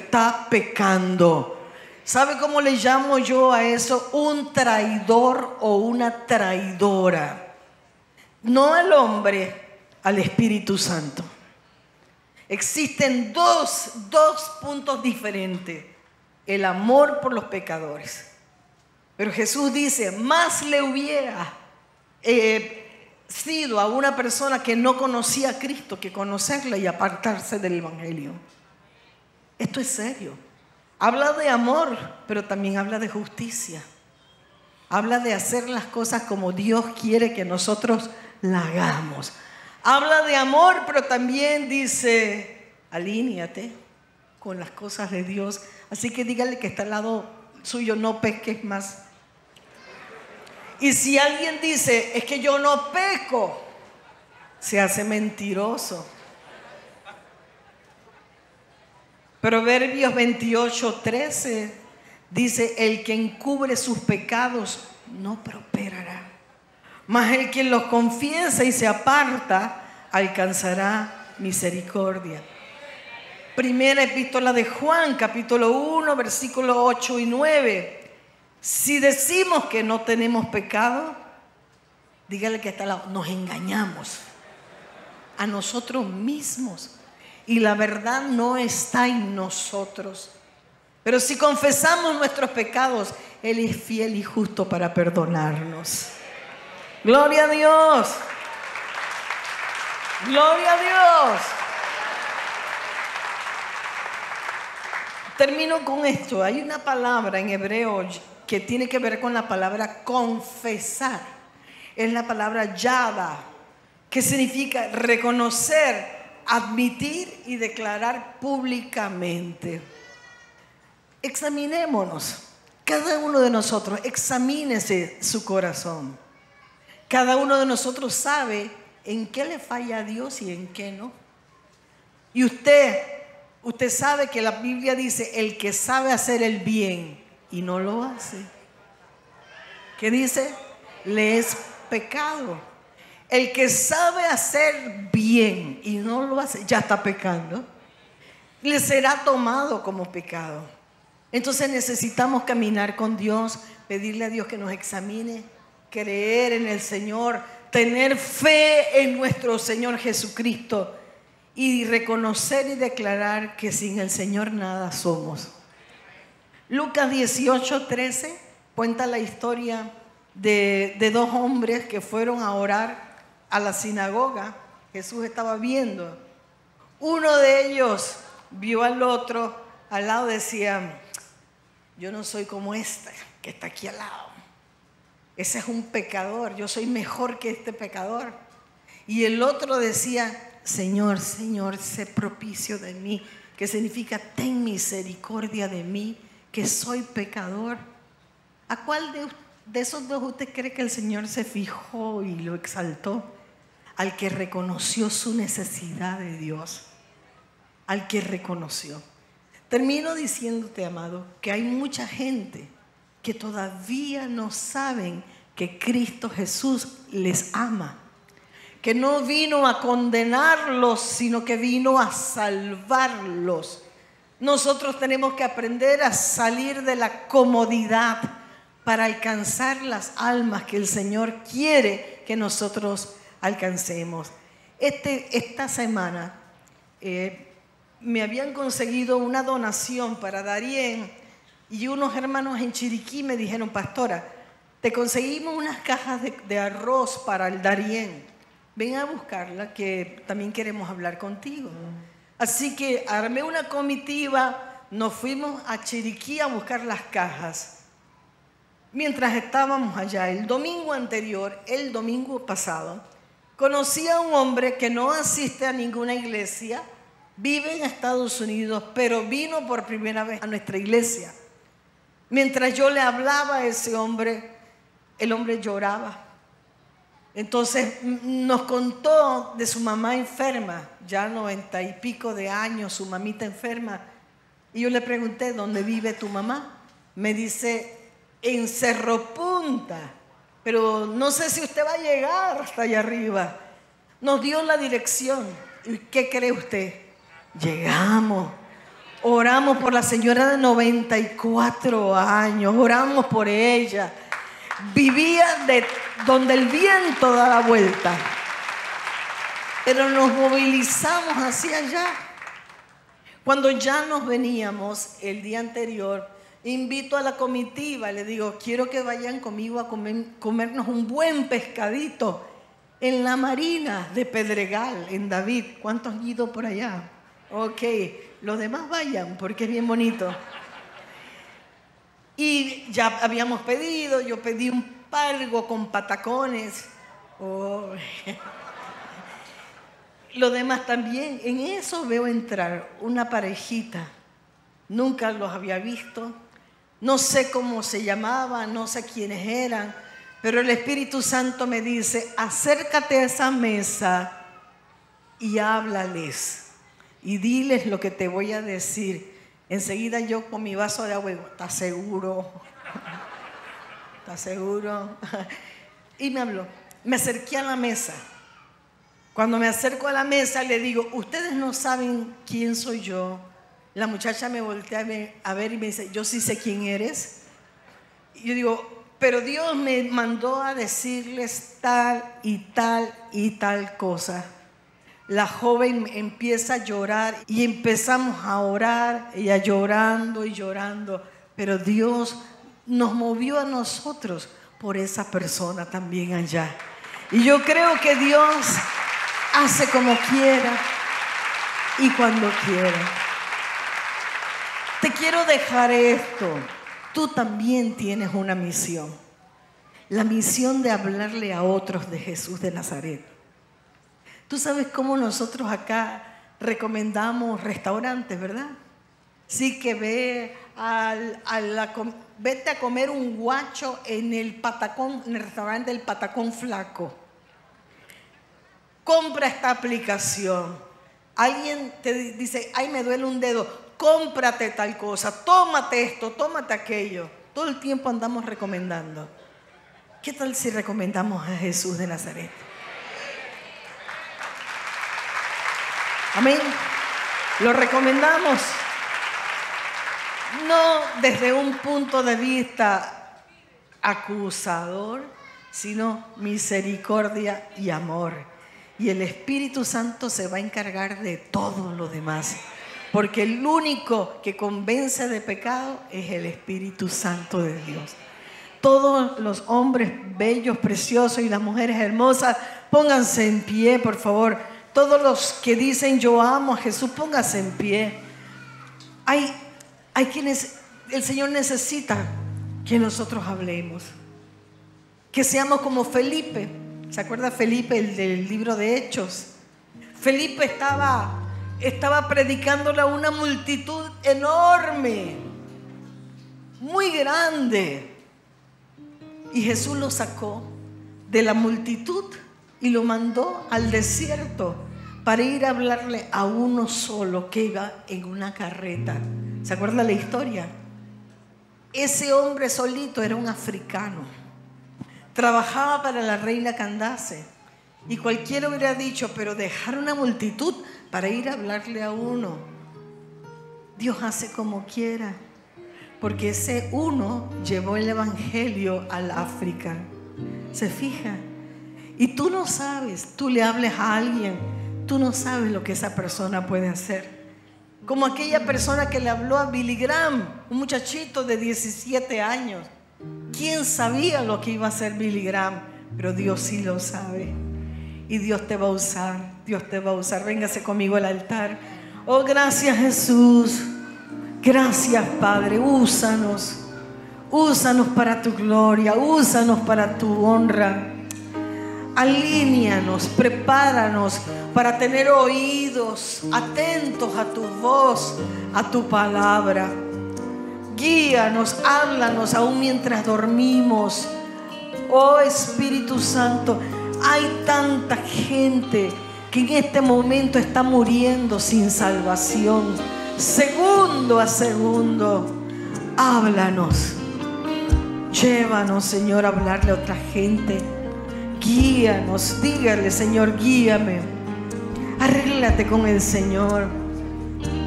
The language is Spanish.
está pecando. ¿Sabe cómo le llamo yo a eso? Un traidor o una traidora. No al hombre, al Espíritu Santo. Existen dos puntos diferentes. El amor por los pecadores. Pero Jesús dice, más le hubiera sido a una persona que no conocía a Cristo que conocerla y apartarse del Evangelio. Esto es serio. Habla de amor, pero también habla de justicia. Habla de hacer las cosas como Dios quiere que nosotros las hagamos. Habla de amor, pero también dice, alíñate con las cosas de Dios. Así que dígale que está al lado suyo, no peques más. Y si alguien dice, es que yo no peco, se hace mentiroso. Proverbios 28:13 dice, el que encubre sus pecados no prosperará, mas el que los confiesa y se aparta alcanzará misericordia. Primera epístola de Juan, capítulo 1, versículos 8 y 9. Si decimos que no tenemos pecado, dígale que está al lado, nos engañamos a nosotros mismos. Y la verdad no está en nosotros. Pero si confesamos nuestros pecados, Él es fiel y justo para perdonarnos. ¡Gloria a Dios! ¡Gloria a Dios! Termino con esto. Hay una palabra en hebreo que tiene que ver con la palabra confesar. Es la palabra yada, que significa reconocer, admitir y declarar públicamente. Examinémonos. Cada uno de nosotros, examínese su corazón. Cada uno de nosotros sabe en qué le falla a Dios y en qué no. Y usted sabe que la Biblia dice, el que sabe hacer el bien y no lo hace, ¿qué dice? Le es pecado. El que sabe hacer bien y no lo hace, ya está pecando. Le será tomado como pecado. Entonces necesitamos caminar con Dios, pedirle a Dios que nos examine, creer en el Señor, tener fe en nuestro Señor Jesucristo y reconocer y declarar que sin el Señor nada somos. Lucas 18:13 cuenta la historia de dos hombres que fueron a orar a la sinagoga. Jesús estaba viendo. Uno de ellos vio al otro al lado, decía, yo no soy como este que está aquí al lado. Ese es un pecador, yo soy mejor que este pecador. Y el otro decía, Señor, Señor, sé propicio de mí, que significa ten misericordia de mí, que soy pecador. ¿A cuál de esos dos usted cree que el Señor se fijó y lo exaltó? Al que reconoció su necesidad de Dios, al que reconoció. Termino diciéndote, amado, que hay mucha gente que todavía no saben que Cristo Jesús les ama, que no vino a condenarlos, sino que vino a salvarlos. Nosotros tenemos que aprender a salir de la comodidad para alcanzar las almas que el Señor quiere que nosotros alcancemos. Esta semana me habían conseguido una donación para Darién y unos hermanos en Chiriquí me dijeron, pastora, te conseguimos unas cajas de arroz para el Darién, ven a buscarla que también queremos hablar contigo. Así que armé una comitiva, nos fuimos a Chiriquí a buscar las cajas. Mientras estábamos allá, el domingo pasado, conocí a un hombre que no asiste a ninguna iglesia, vive en Estados Unidos, pero vino por primera vez a nuestra iglesia. Mientras yo le hablaba a ese hombre, el hombre lloraba. Entonces nos contó de su mamá enferma, ya 90 y pico de años, su mamita enferma. Y yo le pregunté, ¿dónde vive tu mamá? Me dice, en Cerro Punta, pero no sé si usted va a llegar hasta allá arriba. Nos dio la dirección. ¿Y qué cree usted? Llegamos. Oramos por la señora de 94 años, oramos por ella. Vivía donde el viento daba vuelta, pero nos movilizamos hacia allá. Cuando ya nos veníamos el día anterior, invito a la comitiva, le digo, quiero que vayan conmigo a comernos un buen pescadito en la marina de Pedregal, en David. ¿Cuántos han ido por allá? Ok, los demás vayan porque es bien bonito. Y ya habíamos pedido, yo pedí un pargo con patacones. Oh. Los demás también. En eso veo entrar una parejita. Nunca los había visto. No sé cómo se llamaban, no sé quiénes eran. Pero el Espíritu Santo me dice, acércate a esa mesa y háblales. Y diles lo que te voy a decir. Enseguida yo con mi vaso de agua, ¿estás seguro? ¿Estás seguro? Y me habló. Me acerqué a la mesa. Cuando me acerco a la mesa le digo, ustedes no saben quién soy yo. La muchacha me voltea a ver y me dice, yo sí sé quién eres. Y yo digo, pero Dios me mandó a decirles tal y tal y tal cosa. La joven empieza a llorar y empezamos a orar, ella llorando y llorando, pero Dios nos movió a nosotros por esa persona también allá. Y yo creo que Dios hace como quiera y cuando quiera. Te quiero dejar esto. Tú también tienes una misión. La misión de hablarle a otros de Jesús de Nazaret. Tú sabes cómo nosotros acá recomendamos restaurantes, ¿verdad? Sí, que vete a comer un guacho en el Patacón, en el restaurante del Patacón Flaco. Compra esta aplicación. Alguien te dice, ay, me duele un dedo, cómprate tal cosa, tómate esto, tómate aquello. Todo el tiempo andamos recomendando. ¿Qué tal si recomendamos a Jesús de Nazaret? Amén. Lo recomendamos. No desde un punto de vista acusador, sino misericordia y amor. Y el Espíritu Santo se va a encargar de todo lo demás. Porque el único que convence de pecado es el Espíritu Santo de Dios. Todos los hombres bellos, preciosos y las mujeres hermosas, pónganse en pie, por favor. Todos los que dicen yo amo a Jesús, pónganse en pie. Hay quienes el Señor necesita que nosotros hablemos. Que seamos como Felipe. ¿Se acuerda Felipe, el del libro de Hechos? Felipe estaba predicándole a una multitud enorme, muy grande. Y Jesús lo sacó de la multitud y lo mandó al desierto para ir a hablarle a uno solo que iba en una carreta. ¿Se acuerda la historia? Ese hombre solito era un africano. Trabajaba para la reina Candace. Y cualquiera hubiera dicho, pero dejar una multitud para ir a hablarle a uno. Dios hace como quiera. Porque ese uno llevó el evangelio al África. ¿Se fija? Y tú no sabes, tú le hables a alguien, tú no sabes lo que esa persona puede hacer. Como aquella persona que le habló a Billy Graham, un muchachito de 17 años. ¿Quién sabía lo que iba a hacer Billy Graham? Pero Dios sí lo sabe. Y Dios te va a usar, Dios te va a usar. Véngase conmigo al altar. Oh, gracias Jesús. Gracias Padre, úsanos. Úsanos para tu gloria, úsanos para tu honra. Alíneanos, prepáranos para tener oídos atentos a tu voz, a tu palabra. Guíanos, háblanos aún mientras dormimos. Oh Espíritu Santo, hay tanta gente que en este momento está muriendo sin salvación. Segundo a segundo, háblanos. Llévanos, Señor, a hablarle a otra gente. Guíanos, dígale, Señor, guíame. Arréglate con el Señor.